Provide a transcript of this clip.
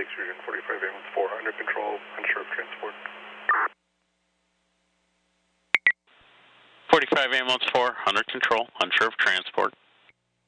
Lakes Region 45 A14, under control, unsure of transport. 45 A14, under control, unsure of transport.